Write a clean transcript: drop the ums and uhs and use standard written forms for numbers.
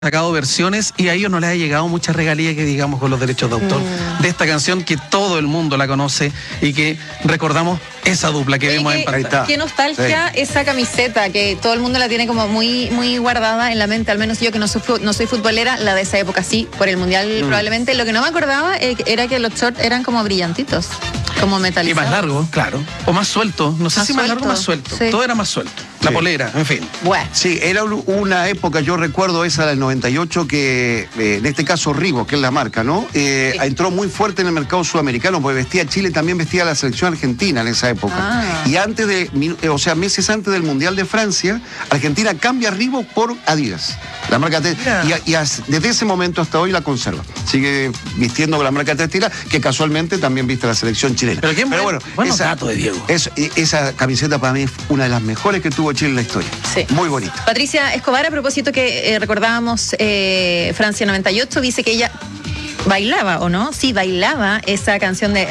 sacado versiones y a ellos no les ha llegado mucha regalía que digamos con los derechos de autor de esta canción que todo el mundo la conoce y que recordamos esa dupla que vemos en pantalla. Qué nostalgia esa camiseta que todo el mundo la tiene como muy guardada en la mente, al menos yo que no soy futbolera, la de esa época sí, por el mundial probablemente. Lo que no me acordaba era que los shorts eran como brillantitos, como metalizados. Y más largo, claro, o más suelto, no sé Más si más largo o más suelto, suelto, sí. todo era más suelto, la polera, en fin. Bueno. Sí, era una época, yo recuerdo esa del 98, que en este caso Reebok, que es la marca, ¿no? Entró muy fuerte en el mercado sudamericano, porque vestía Chile, también vestía la selección argentina en esa época. Y antes meses antes del Mundial de Francia, Argentina cambia Reebok por Adidas. La marca desde ese momento hasta hoy la conserva. Sigue vistiendo con la marca textil, que casualmente también viste la selección chilena. Pero bueno, dato de Diego. Esa camiseta para mí es una de las mejores que tuvo Chile en la historia. Sí. Muy bonita. Patricia Escobar, a propósito que recordábamos Francia 98, dice que ella bailaba, ¿o no? Sí, bailaba esa canción de